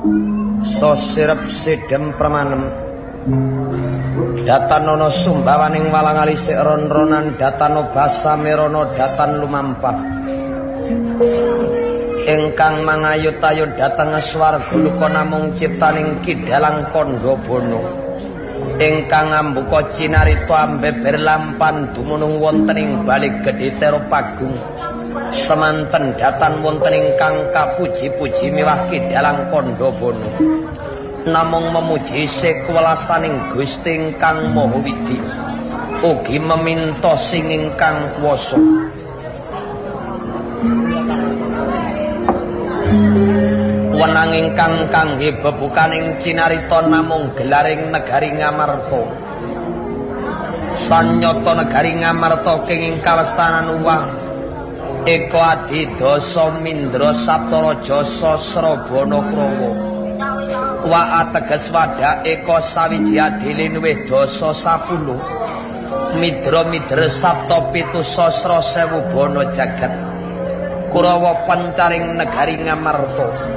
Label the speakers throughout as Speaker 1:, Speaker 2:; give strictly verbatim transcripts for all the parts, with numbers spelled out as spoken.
Speaker 1: so sirep sidem permanem datan nono sumbawaning walang alisik ron-ronan datan basa merono datan lumampah ingkang mangayut-ayut dhateng swarga luka namung ciptaning Kidalang Kandabana ingkang ambuka cinarita ambeber lampan dumunung wonten ing balik gedhe Tera Pagung semanten datan wonten ingkang kapuji-puji miwah Kidalang Kandabana namung memuji sekuwelasaning Gusti ingkang Maha Widhi ugi meminta sing ingkang kuwasa wenang ingkang kangge bebukaning cinarita namung gelaring negari Ngamarta sanyata negari Ngamarta kenging kawestanan uwah eka adidasa Mindra Saptaraja Sasrabana Krawa wa ateges wadah eka sawiji adile luwih dasa sapuluh Midra Midra Sapta pitu sastra sewu bana jagat Kurawa pancaring negari Ngamarta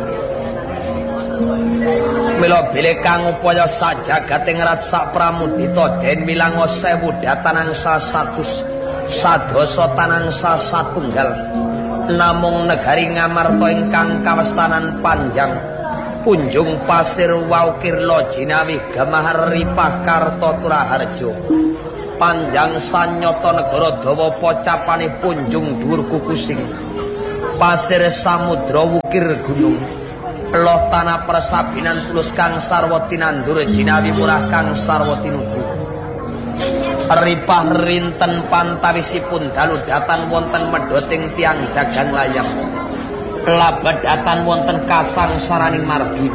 Speaker 1: mila bilih kang upaya sajagating rat sak pramudita den milanga sewu datanang sasatus sadasa tanangsa satunggal namung negari Ngamarta ingkang kawestanan panjang punjung pasir waukirla jinawih gamahar ripah karta turaharja panjang sanyata negara dawa pocapane punjung dhuwur kukusing pasir samudra wukir gunung loh tanah persabinan tulus kang sarwa tinandur jinawi murah kang sarwa tinuku ripah rinten pantawisipun dalu datan wonten medhoting tiang dagang layam labad datan wonten kasang saraning margi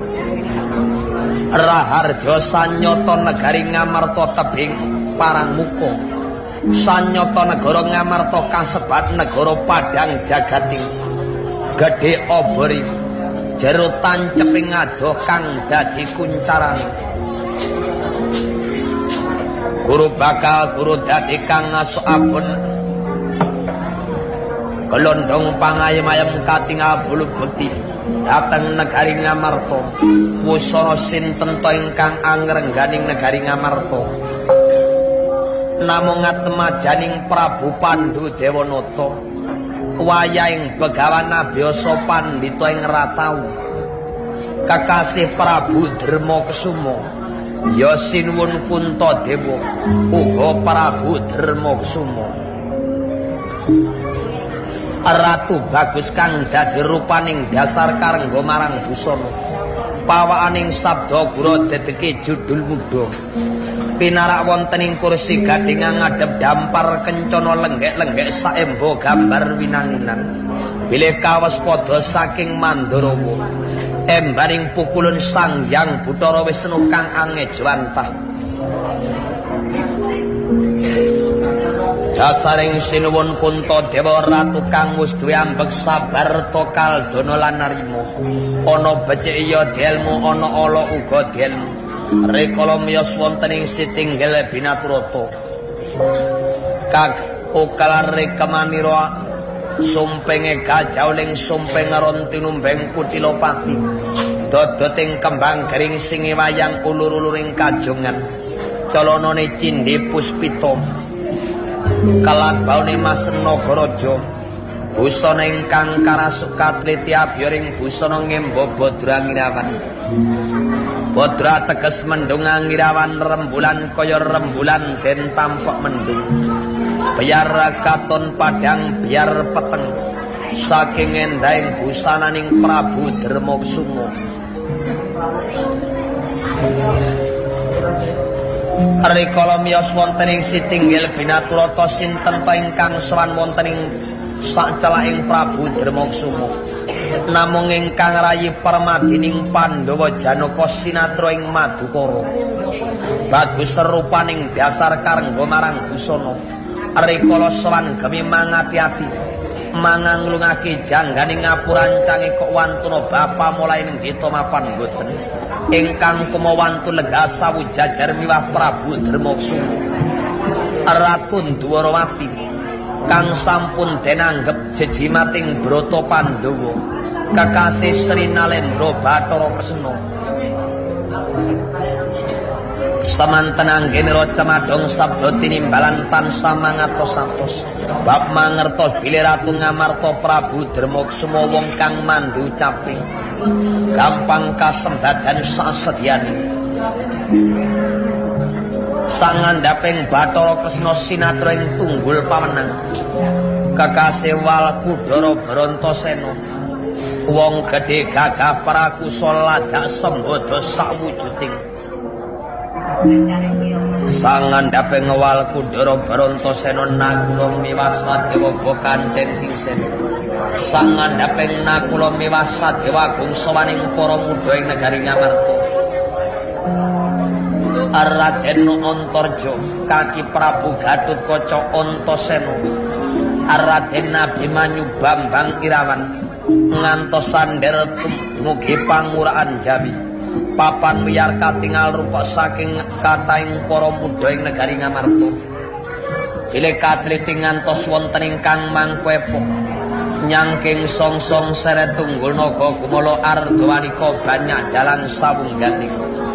Speaker 1: raharja sanyata negari Ngamarta tebing parang muka sanyata negara Ngamarta kasebat negara padang jagating gedhe obori jero tanceping adoh kang dadi kuncarane guru bakal guru dadi kang ngaso abon kelondong pangayem-ayem katingal bulu bekti dateng negari Ngamarta wusana sinten to ingkang angrengganing negari Ngamarta namung ngatemajaning Prabu Pandhu Dewanata wayahing Begawan Nabiyasa Pandhita ing Ratau kekasih Prabu Darmakusuma ya sinuwun Kuntadewa uga Prabu Darmakusuma Ratu Bagus kang dadi rupaning dasar karengga marang busana pawakaning sabda gura dedeke judul muda pinarak wonten ing kursi gadhingan ngadhep dampar kencana lenggek-lenggek saemba gambar winangunan bilih kawes padha saking Mandarawa embaring pukulun Sang Hyang Bathara Wisnu kang angejwantah dasaring sinuwun Kuntadewa ratu kang wis duwe ambek sabar tokal dana lan narima ana becik ya dielmu ana ala uga dielmu rikala miyos wonten ing Sitinggil Binaturata kag ukalar rekamanira sumpenge gajauling sumpeng ron tinumbeng Kutilapati dodoting kembang gering singi wayang ulur-uluring kajongan calonane Cindhi Puspita kalan baune Mas Nagaraja busana ingkang karasuk katliti abyaring busana ngemba Badra Ngirawan Badra teges mendung angirawan rembulan kaya rembulan den tampak mendung biar katon padang biar peteng saking endahing busananing Prabu Darmakusuma rikala miyos wonten ing Sitinggil Binaturata sinten ta ingkang sowan wonten ing sacelaking Prabu Darmakusuma namung ingkang rayi permadining Pandhawa Janaka sinatra ing Madukara bagus serupaning dasar karengga marang busana rikala sowan gemi mangati-ati manganglungake jangganing ngapurancane kok wantuna bapa mulai ning dita mapan boten ingkang kumawantu lega sawu jajar miwah Prabu Darmakusuma Ratu Dwarawati kang sampun denanggep jejimating Brata Pandhawa Kekasih Sri Nalendra Bathara Kresna semanten anggenira camadhong sabda tinimbalan tansah mangertos-atos bab mangertos bilih Ratu Ngamarta Prabu Darmaksuma wong kang mandu caping gampang kasembadan sasedyane sangandhaping Bathara Kresna sinatra ing tunggul pamenang kekasih Walkudara Brantasena wong gedhe gagah prakusala ladak sembada sawujuding sangandhaping Walkudara Brantasena nakula miwasa dewa kantheng kingsen sangandhaping nakula miwasa dewa agung sawaning para mudha ing negari Ngamarta Raden Antarja kaki Prabu Gatotkaca Antasena Raden Abimanyu Bambang Irawan ngantos sander dumugi panguraan Jawi papan wiyar katingal rupa saking kataing para mudha ing negari Ngamarta bilih katliti ngantos wonten ingkang mangkwepok nyangking songsong seret tunggul naga kumala Ardhawanika banyak dalang sawunggaling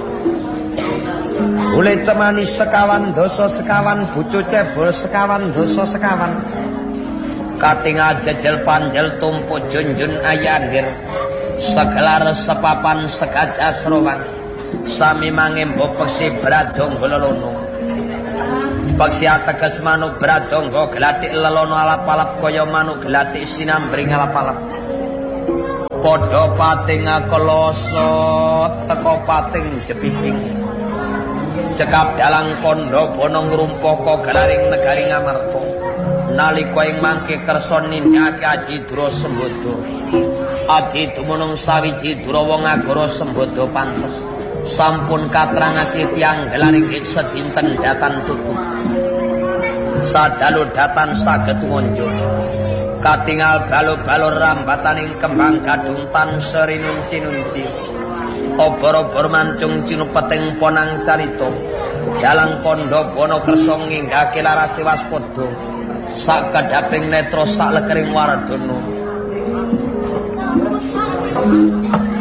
Speaker 1: Ule cemani sekawan dosa sekawan bucu cebol sekawan dosa sekawan katingal jejel panjel tumpuk junjun ayandir segelar sepapan segajah serowan sami mangembo peksi bradonggo lelono peksi ateges manuk bradonggo gelatik lelono alap-alap kaya manuk gelatik sinambring alap-alap podo pating akoloso teko pating jepiping cekap dalang kondo bono ngrumpaka gelaring negari Ngamarta nalika ing mangke kersa nindakake Aji Dura Sembada Aji dumunung sawiji Durawa Ngagara Sembada pantes sampun katrangake tiyang gelaring sedinten datan tutup sadalu datan saged ngonjuk katingal balur-balur rambataning kembang gadung tan serinunci-nunci obor-obor mancung cinupeting ponang carita dalang kondo bono kersa nginggake larase waspada sakedhaping netra saklekering wardana